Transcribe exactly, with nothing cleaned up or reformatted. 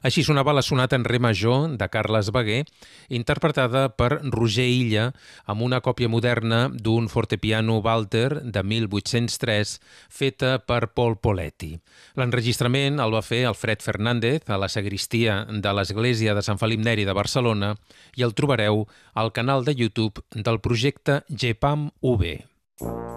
Així sonava la sonata en re major de Carles Baguer, interpretada per Roger Illa amb una còpia moderna d'un fortepiano Walter de mil vuit-cents tres feta per Paul Poletti. L'enregistrament el va fer Alfred Fernández a la sagristia de l'església de Sant Felip Neri de Barcelona i el trobareu al canal de YouTube del projecte Gepam U B.